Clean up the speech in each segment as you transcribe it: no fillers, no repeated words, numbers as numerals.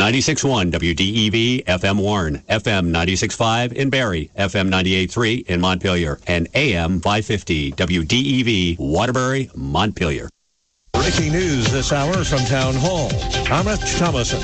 96.1 WDEV FM Warren, FM 96.5 in Barrie, FM 98.3 in Montpelier, and AM 550 WDEV Waterbury, Montpelier. Breaking news this hour from Town Hall. I'm Rich Thomason.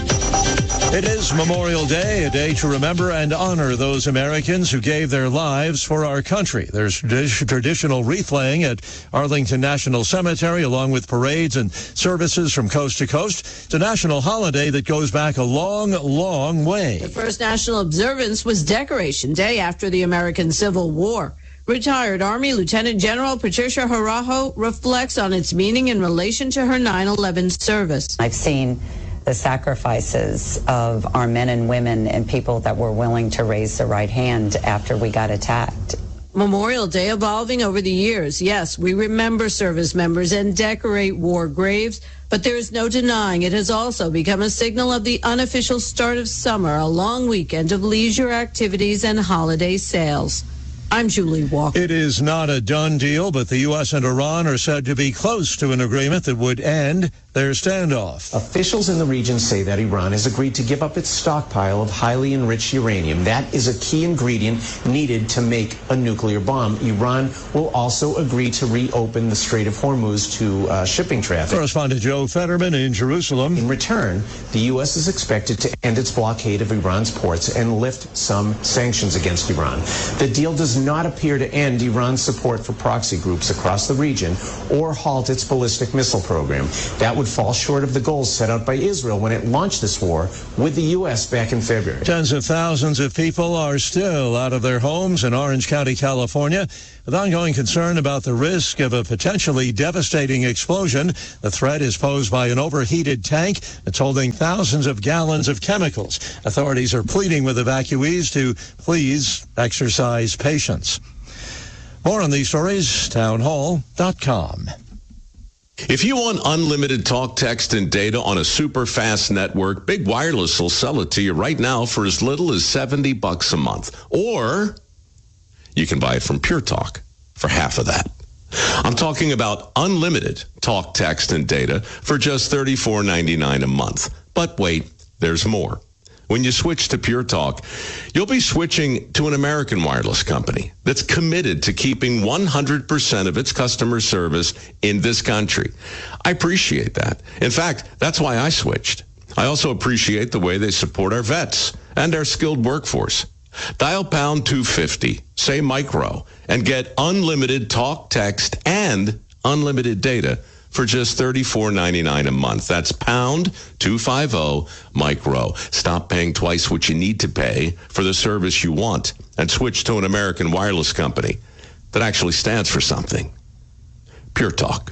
It is Memorial Day, a day to remember and honor those Americans who gave their lives for our country. There's traditional wreath laying at Arlington National Cemetery, along with parades and services from coast to coast. It's a national holiday that goes back a long, long way. The first national observance was Decoration Day after the American Civil War. Retired Army Lieutenant General Patricia Harajo reflects on its meaning in relation to her 9/11 service. I've seen the sacrifices of our men and women and people that were willing to raise the right hand after we got attacked. Memorial Day evolving over the years. Yes, we remember service members and decorate war graves, but there is no denying it has also become a signal of the unofficial start of summer, a long weekend of leisure activities and holiday sales. I'm Julie Walker. It is not a done deal, but the U.S. and Iran are said to be close to an agreement that would end their standoff. Officials in the region say that Iran has agreed to give up its stockpile of highly enriched uranium. That is a key ingredient needed to make a nuclear bomb. Iran will also agree to reopen the Strait of Hormuz to shipping traffic. Correspondent Joe Fetterman in Jerusalem. In return, the U.S. is expected to end its blockade of Iran's ports and lift some sanctions against Iran. The deal does not appear to end Iran's support for proxy groups across the region or halt its ballistic missile program. That would fall short of the goals set out by Israel when it launched this war with the U.S. back in February. Tens of thousands of people are still out of their homes in Orange County, California, with ongoing concern about the risk of a potentially devastating explosion. The threat is posed by an overheated tank that's holding thousands of gallons of chemicals. Authorities are pleading with evacuees to please exercise patience. More on these stories, townhall.com. If you want unlimited talk, text, and data on a super fast network, Big Wireless will sell it to you right now for as little as $70 a month. Or you can buy it from Pure Talk for half of that. I'm talking about unlimited talk, text, and data for just $34.99 a month. But wait, there's more. When you switch to Pure Talk, you'll be switching to an American wireless company that's committed to keeping 100% of its customer service in this country. I appreciate that. In fact, that's why I switched. I also appreciate the way they support our vets and our skilled workforce. Dial pound 250, say micro, and get unlimited talk, text, and unlimited data for just $34.99 a month. That's pound 250 micro. Stop paying twice what you need to pay for the service you want and switch to an American wireless company that actually stands for something. Pure Talk.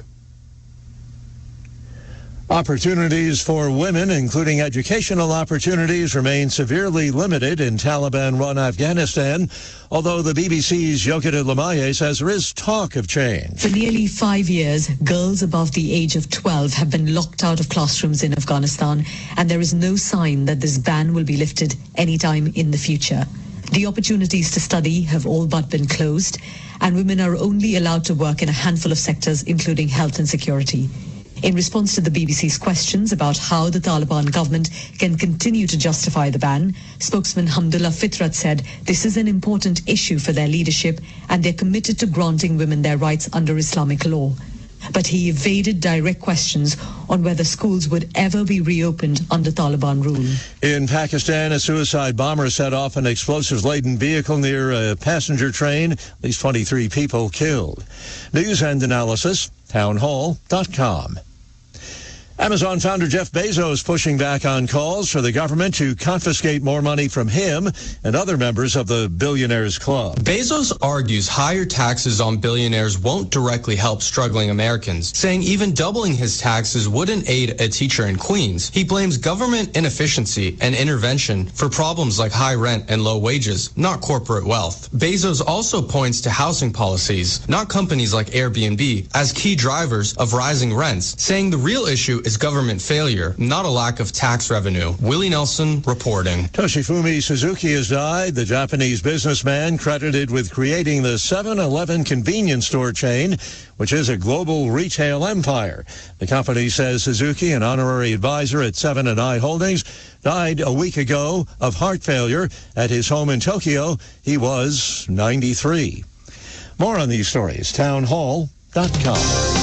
Opportunities for women, including educational opportunities, remain severely limited in Taliban-run Afghanistan, although the BBC's Yokita Lamaye says there is talk of change. For nearly 5 years, girls above the age of 12 have been locked out of classrooms in Afghanistan, and there is no sign that this ban will be lifted anytime in the future. The opportunities to study have all but been closed, and women are only allowed to work in a handful of sectors, including health and security. In response to the BBC's questions about how the Taliban government can continue to justify the ban, spokesman Hamdullah Fitrat said this is an important issue for their leadership and they're committed to granting women their rights under Islamic law. But he evaded direct questions on whether schools would ever be reopened under Taliban rule. In Pakistan, a suicide bomber set off an explosives-laden vehicle near a passenger train. At least 23 people killed. News and analysis, townhall.com. Amazon founder Jeff Bezos pushing back on calls for the government to confiscate more money from him and other members of the Billionaires Club. Bezos argues higher taxes on billionaires won't directly help struggling Americans, saying even doubling his taxes wouldn't aid a teacher in Queens. He blames government inefficiency and intervention for problems like high rent and low wages, not corporate wealth. Bezos also points to housing policies, not companies like Airbnb, as key drivers of rising rents, saying the real issue is government failure, not a lack of tax revenue. Willie Nelson reporting. Toshifumi Suzuki has died, the Japanese businessman credited with creating the 7-Eleven convenience store chain, which is a global retail empire. The company says Suzuki, an honorary advisor at Seven & I Holdings, died a week ago of heart failure at his home in Tokyo. He was 93. More on these stories, townhall.com.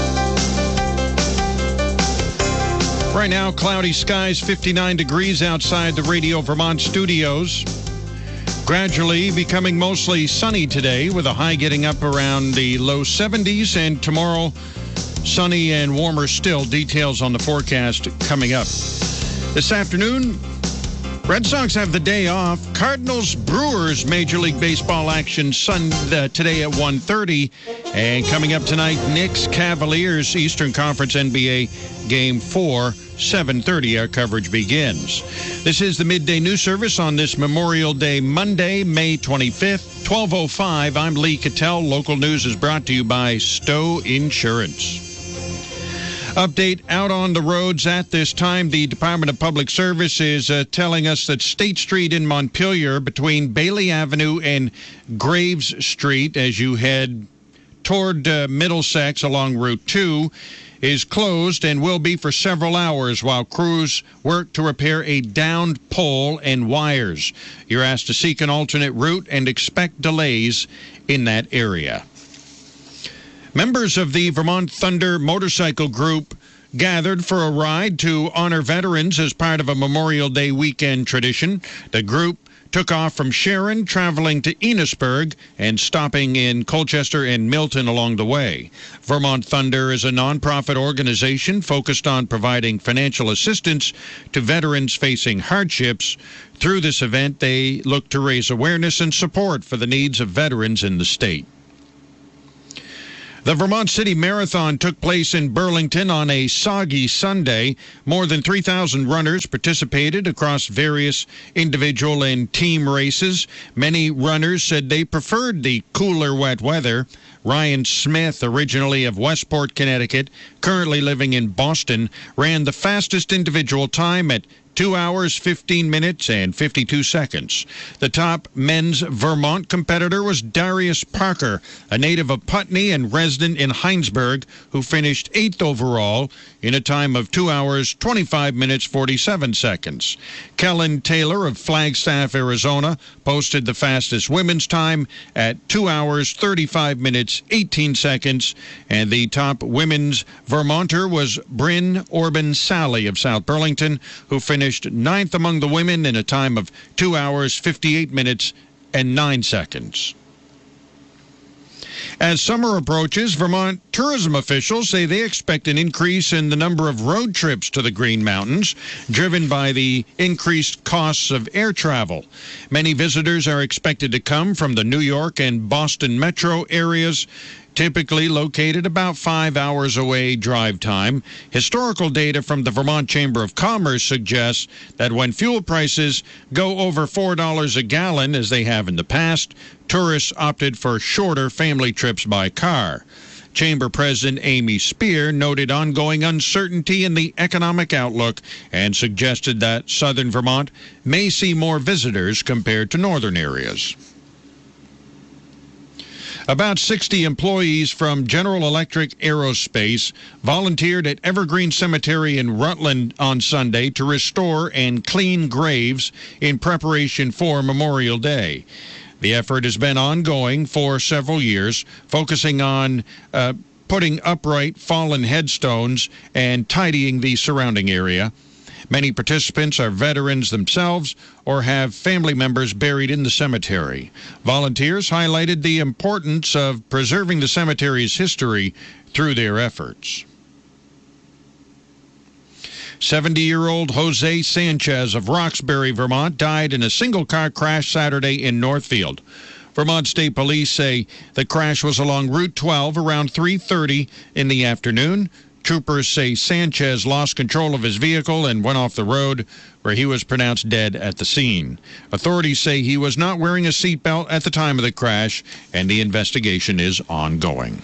Right now, cloudy skies, 59 degrees outside the Radio Vermont studios. Gradually becoming mostly sunny today, with a high getting up around the low 70s, and tomorrow sunny and warmer still. Details on the forecast coming up. This afternoon, Red Sox have the day off. Cardinals-Brewers Major League Baseball action today at 1:30. And coming up tonight, Knicks-Cavaliers Eastern Conference NBA Game 4, 7:30. Our coverage begins. This is the Midday News Service on this Memorial Day, Monday, May 25th, 12:05. I'm Lee Cattell. Local news is brought to you by Stowe Insurance. Update out on the roads at this time. The Department of Public Service is telling us that State Street in Montpelier between Bailey Avenue and Graves Street, as you head toward Middlesex along Route 2, is closed and will be for several hours while crews work to repair a downed pole and wires. You're asked to seek an alternate route and expect delays in that area. Members of the Vermont Thunder Motorcycle Group gathered for a ride to honor veterans as part of a Memorial Day weekend tradition. The group took off from Sharon, traveling to Enosburg and stopping in Colchester and Milton along the way. Vermont Thunder is a nonprofit organization focused on providing financial assistance to veterans facing hardships. Through this event, they look to raise awareness and support for the needs of veterans in the state. The Vermont City Marathon took place in Burlington on a soggy Sunday. More than 3,000 runners participated across various individual and team races. Many runners said they preferred the cooler, wet weather. Ryan Smith, originally of Westport, Connecticut, currently living in Boston, ran the fastest individual time at 2 hours, 15 minutes, and 52 seconds. The top men's Vermont competitor was Darius Parker, a native of Putney and resident in Heinsberg, who finished 8th overall in a time of 2 hours, 25 minutes, 47 seconds. Kellen Taylor of Flagstaff, Arizona, posted the fastest women's time at 2 hours, 35 minutes, 18 seconds. And the top women's Vermonter was Bryn Orban Sally of South Burlington, who finished 9th among the women in a time of 2 hours, 58 minutes, and 9 seconds. As summer approaches, Vermont tourism officials say they expect an increase in the number of road trips to the Green Mountains, driven by the increased costs of air travel. Many visitors are expected to come from the New York and Boston metro areas, typically located about 5 hours away drive time. Historical data from the Vermont Chamber of Commerce suggests that when fuel prices go over $4 a gallon, as they have in the past, tourists opted for shorter family trips by car. Chamber President Amy Spear noted ongoing uncertainty in the economic outlook and suggested that southern Vermont may see more visitors compared to northern areas. About 60 employees from General Electric Aerospace volunteered at Evergreen Cemetery in Rutland on Sunday to restore and clean graves in preparation for Memorial Day. The effort has been ongoing for several years, focusing on putting upright fallen headstones and tidying the surrounding area. Many participants are veterans themselves or have family members buried in the cemetery. Volunteers highlighted the importance of preserving the cemetery's history through their efforts. 70-year-old Jose Sanchez of Roxbury, Vermont, died in a single-car crash Saturday in Northfield. Vermont State Police say the crash was along Route 12 around 3:30 in the afternoon. Troopers say Sanchez lost control of his vehicle and went off the road, where he was pronounced dead at the scene. Authorities say he was not wearing a seatbelt at the time of the crash, and the investigation is ongoing.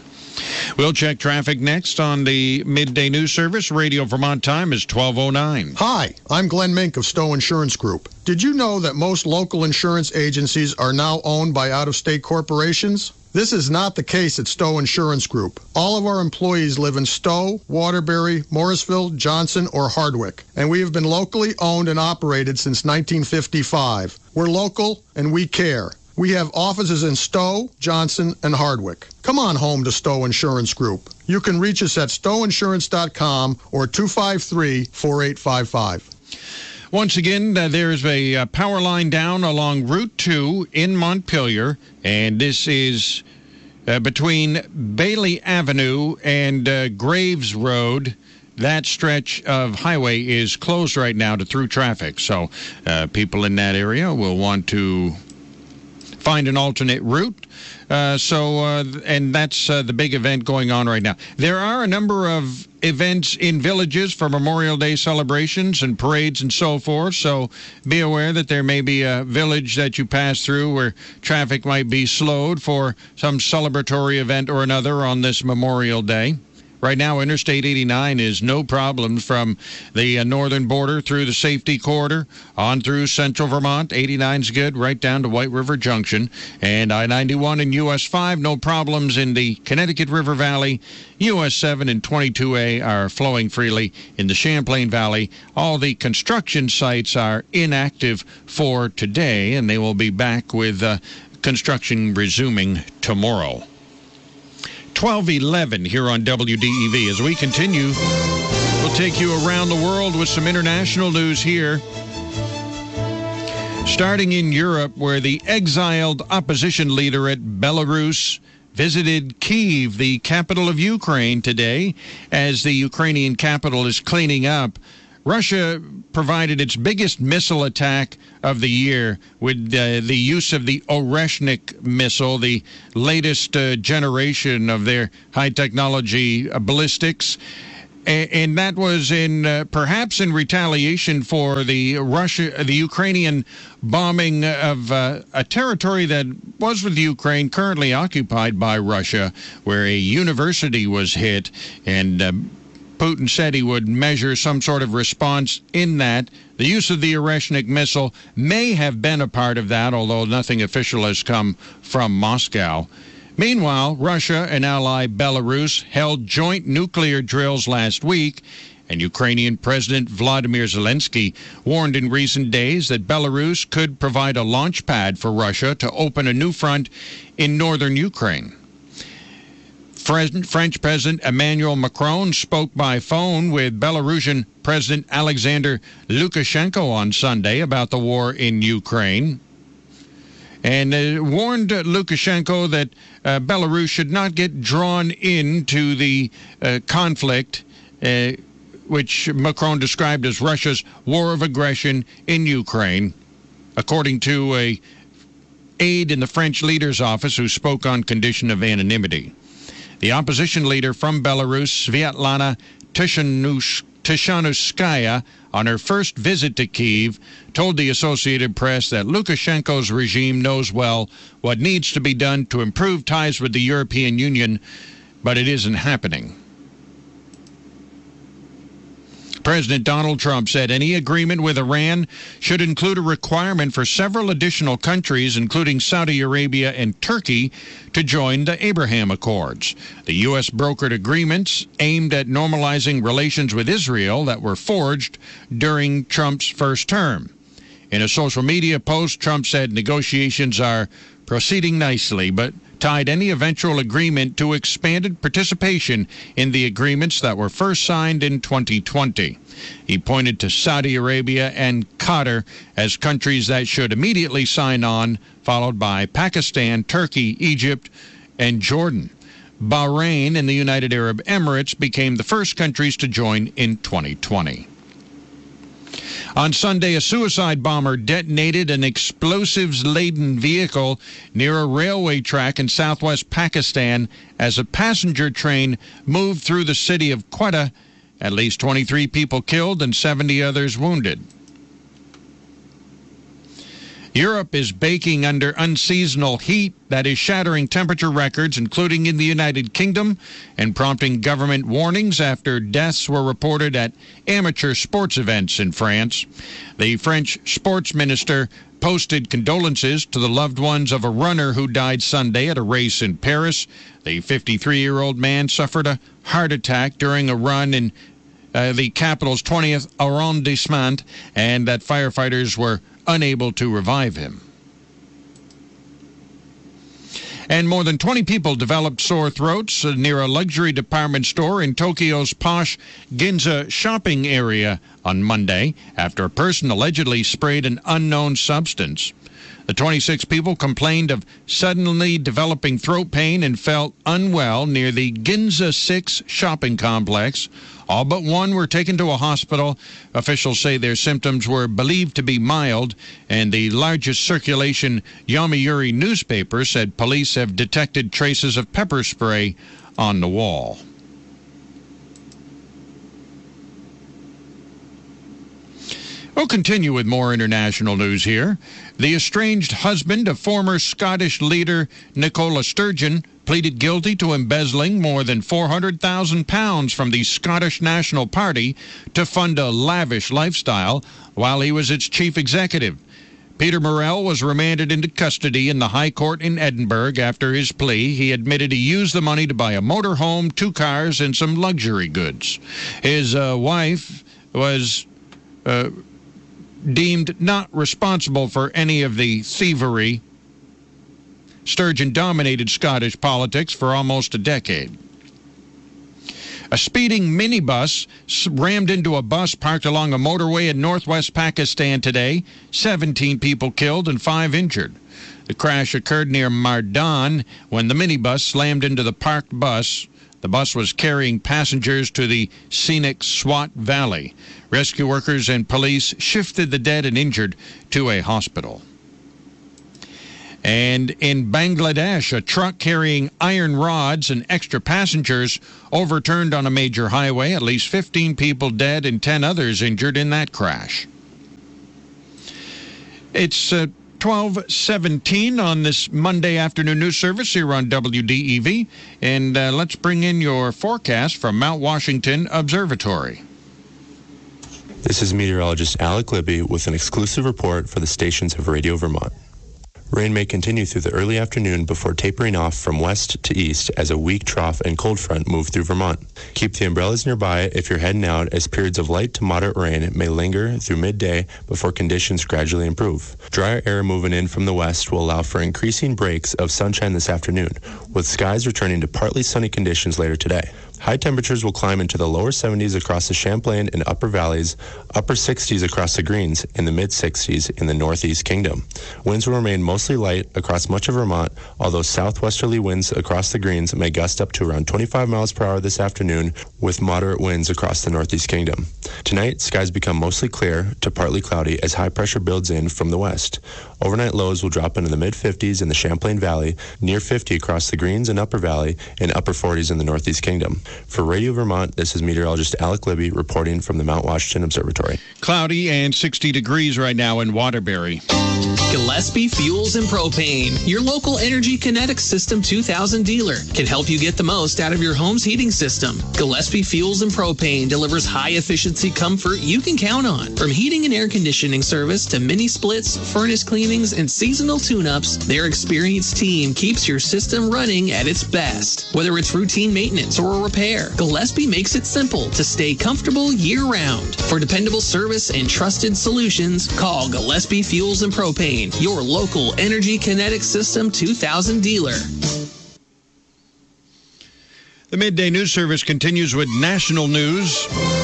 We'll check traffic next on the midday news service. Radio Vermont time is 12:09. Hi, I'm Glenn Mink of Stowe Insurance Group. Did you know that most local insurance agencies are now owned by out-of-state corporations? This is not the case at Stowe Insurance Group. All of our employees live in Stowe, Waterbury, Morrisville, Johnson, or Hardwick, and we have been locally owned and operated since 1955. We're local and we care. We have offices in Stowe, Johnson, and Hardwick. Come on home to Stowe Insurance Group. You can reach us at stoweinsurance.com or 253-4855. Once again, there's a power line down along Route 2 in Montpelier, and this is between Bailey Avenue and Graves Road. That stretch of highway is closed right now to through traffic, so people in that area will want to find an alternate route. And that's the big event going on right now. There are a number of events in villages for Memorial Day celebrations and parades and so forth, so be aware that there may be a village that you pass through where traffic might be slowed for some celebratory event or another on this Memorial Day. Right now, Interstate 89 is no problems from the northern border through the safety corridor on through central Vermont. 89's good right down to White River Junction. And I-91 and US 5, no problems in the Connecticut River Valley. US 7 and 22A are flowing freely in the Champlain Valley. All the construction sites are inactive for today, and they will be back with construction resuming tomorrow. 12:11 here on WDEV. As we continue, we'll take you around the world with some international news here. Starting in Europe, where the exiled opposition leader at Belarus visited Kyiv, the capital of Ukraine, today, as the Ukrainian capital is cleaning up. Russia provided its biggest missile attack of the year with the use of the Oreshnik missile, the latest generation of their high-technology ballistics. And that was perhaps in retaliation for the Ukrainian bombing of a territory that was with Ukraine, currently occupied by Russia, where a university was hit, and Putin said he would measure some sort of response in that. The use of the Oreshnik missile may have been a part of that, although nothing official has come from Moscow. Meanwhile, Russia and ally Belarus held joint nuclear drills last week, and Ukrainian President Vladimir Zelensky warned in recent days that Belarus could provide a launch pad for Russia to open a new front in northern Ukraine. French President Emmanuel Macron spoke by phone with Belarusian President Alexander Lukashenko on Sunday about the war in Ukraine, and warned Lukashenko that Belarus should not get drawn into the conflict, which Macron described as Russia's war of aggression in Ukraine, according to an aide in the French leader's office who spoke on condition of anonymity. The opposition leader from Belarus, Sviatlana Tishanuskaya, on her first visit to Kyiv, told the Associated Press that Lukashenko's regime knows well what needs to be done to improve ties with the European Union, but it isn't happening. President Donald Trump said any agreement with Iran should include a requirement for several additional countries, including Saudi Arabia and Turkey, to join the Abraham Accords. The U.S. brokered agreements aimed at normalizing relations with Israel that were forged during Trump's first term. In a social media post, Trump said negotiations are proceeding nicely, but tied any eventual agreement to expanded participation in the agreements that were first signed in 2020. He pointed to Saudi Arabia and Qatar as countries that should immediately sign on, followed by Pakistan, Turkey, Egypt, and Jordan. Bahrain and the United Arab Emirates became the first countries to join in 2020. On Sunday, a suicide bomber detonated an explosives-laden vehicle near a railway track in southwest Pakistan as a passenger train moved through the city of Quetta. At least 23 people killed and 70 others wounded. Europe is baking under unseasonal heat that is shattering temperature records, including in the United Kingdom, and prompting government warnings after deaths were reported at amateur sports events in France. The French sports minister posted condolences to the loved ones of a runner who died Sunday at a race in Paris. The 53-year-old man suffered a heart attack during a run in the capital's 20th arrondissement, and that firefighters were unable to revive him. And more than 20 people developed sore throats near a luxury department store in Tokyo's posh Ginza shopping area on Monday after a person allegedly sprayed an unknown substance. The 26 people complained of suddenly developing throat pain and felt unwell near the Ginza 6 shopping complex. All but one were taken to a hospital. Officials say their symptoms were believed to be mild, and the largest circulation Yomiuri newspaper said police have detected traces of pepper spray on the wall. We'll continue with more international news here. The estranged husband of former Scottish leader Nicola Sturgeon pleaded guilty to embezzling more than £400,000 from the Scottish National Party to fund a lavish lifestyle while he was its chief executive. Peter Murrell was remanded into custody in the High Court in Edinburgh after his plea. He admitted he used the money to buy a motorhome, 2 cars, and some luxury goods. His wife was deemed not responsible for any of the thievery. Sturgeon dominated Scottish politics for almost a decade. A speeding minibus rammed into a bus parked along a motorway in northwest Pakistan today. 17 people killed and 5 injured. The crash occurred near Mardan when the minibus slammed into the parked bus. The bus was carrying passengers to the scenic Swat Valley. Rescue workers and police shifted the dead and injured to a hospital. And in Bangladesh, a truck carrying iron rods and extra passengers overturned on a major highway. At least 15 people dead and 10 others injured in that crash. It's 12:17 on this Monday afternoon news service here on WDEV. And let's bring in your forecast from Mount Washington Observatory. This is meteorologist Alec Libby with an exclusive report for the stations of Radio Vermont. Rain may continue through the early afternoon before tapering off from west to east as a weak trough and cold front move through Vermont. Keep the umbrellas nearby if you're heading out, as periods of light to moderate rain may linger through midday before conditions gradually improve. Drier air moving in from the west will allow for increasing breaks of sunshine this afternoon, with skies returning to partly sunny conditions later today. High temperatures will climb into the lower 70s across the Champlain and upper valleys, upper 60s across the Greens, and the mid-60s in the Northeast Kingdom. Winds will remain mostly light across much of Vermont, although southwesterly winds across the Greens may gust up to around 25 miles per hour this afternoon, with moderate winds across the Northeast Kingdom. Tonight, skies become mostly clear to partly cloudy as high pressure builds in from the west. Overnight lows will drop into the mid-50s in the Champlain Valley, near 50 across the Greens and Upper Valley, and upper 40s in the Northeast Kingdom. For Radio Vermont, this is meteorologist Alec Libby reporting from the Mount Washington Observatory. Cloudy and 60 degrees right now in Waterbury. Gillespie Fuels and Propane, your local Energy Kinetics System 2000 dealer, can help you get the most out of your home's heating system. Gillespie Fuels and Propane delivers high-efficiency comfort you can count on. From heating and air conditioning service to mini splits, furnace cleanings, and seasonal tune-ups, their experienced team keeps your system running at its best. Whether it's routine maintenance or a repair, Gillespie makes it simple to stay comfortable year-round. For dependable service and trusted solutions, call Gillespie Fuels and Propane, your local Energy Kinetics System 2000 dealer. The Midday News Service continues with national news.